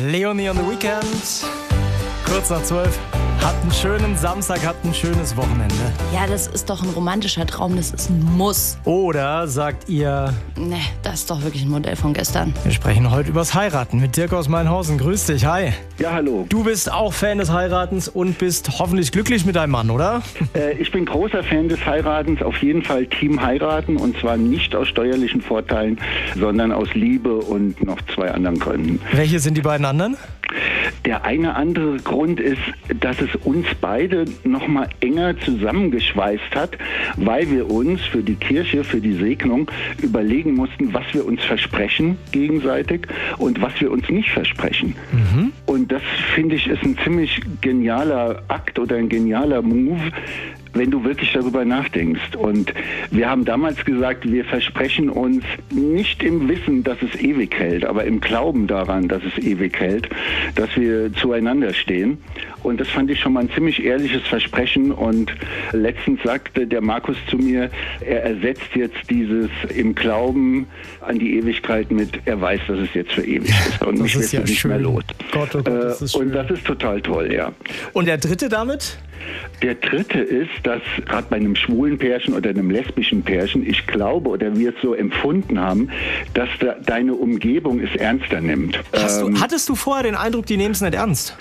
Leonie on the Weekend. Kurz nach 12. Habt einen schönen Samstag, habt ein schönes Wochenende. Ja, das ist doch ein romantischer Traum, das ist ein Muss. Oder sagt ihr... Ne, das ist doch wirklich ein Modell von gestern. Wir sprechen heute übers Heiraten mit Dirk aus Meinhausen. Grüß dich, hi. Ja, hallo. Du bist auch Fan des Heiratens und bist hoffentlich glücklich mit deinem Mann, oder? Ich bin großer Fan des Heiratens, auf jeden Fall Team heiraten, und zwar nicht aus steuerlichen Vorteilen, sondern aus Liebe und noch 2 anderen Gründen. Welche sind die beiden anderen? Der eine andere Grund ist, dass es uns beide noch mal enger zusammengeschweißt hat, weil wir uns für die Kirche, für die Segnung überlegen mussten, was wir uns versprechen gegenseitig und was wir uns nicht versprechen. Und das, finde ich, ist ein ziemlich genialer Akt oder ein genialer Move, wenn du wirklich darüber nachdenkst. Und wir haben damals gesagt, wir versprechen uns nicht im Wissen, dass es ewig hält, aber im Glauben daran, dass es ewig hält, dass wir zueinander stehen. Und das fand ich schon mal ein ziemlich ehrliches Versprechen. Und letztens sagte der Markus zu mir, er ersetzt jetzt dieses im Glauben an die Ewigkeit mit, er weiß, dass es jetzt für ewig ist. Und mich wird es nicht mehr los. Gott, oh Gott, das ist schön. Und das ist total toll, ja. Und der dritte damit? Der dritte ist, dass gerade bei einem schwulen Pärchen oder einem lesbischen Pärchen, ich glaube oder wir es so empfunden haben, dass deine Umgebung es ernster nimmt. Hattest du vorher den Eindruck, die nehmen es nicht ernst?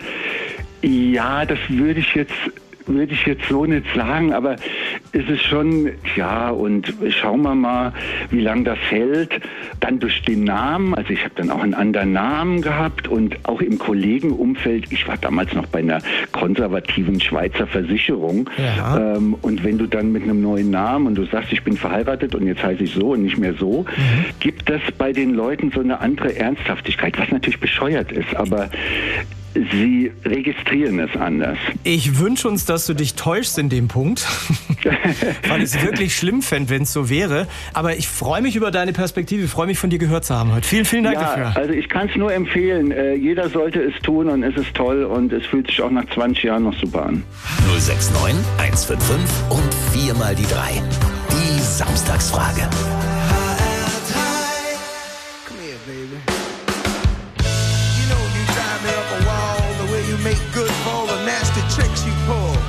Ja, das würde ich jetzt so nicht sagen, aber es ist schon, ja, und schauen wir mal, wie lange das hält. Dann durch den Namen, also ich habe dann auch einen anderen Namen gehabt und auch im Kollegenumfeld, ich war damals noch bei einer konservativen Schweizer Versicherung, ja. Und wenn du dann mit einem neuen Namen und du sagst, ich bin verheiratet und jetzt heiße ich so und nicht mehr so, gibt das bei den Leuten so eine andere Ernsthaftigkeit, was natürlich bescheuert ist, aber sie registrieren es anders. Ich wünsche uns, dass du dich täuschst in dem Punkt, weil ich es wirklich schlimm fände, wenn es so wäre. Aber ich freue mich über deine Perspektive, ich freue mich, von dir gehört zu haben heute. Vielen, vielen Dank dafür. Also ich kann es nur empfehlen. Jeder sollte es tun und es ist toll und es fühlt sich auch nach 20 Jahren noch super an. 069 155 und 4 mal die 3. Die Samstagsfrage.